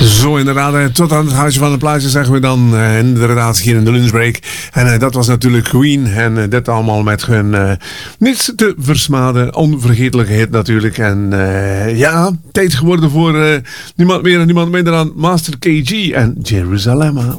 Zo inderdaad, tot aan het huisje van de plaatje zeggen we dan inderdaad hier in de lunchbreak. En dat was natuurlijk Queen en dit allemaal met hun niet te versmaden, onvergetelijke hit natuurlijk. En ja, tijd geworden voor niemand meer en niemand minder dan Master KG en Jerusalem.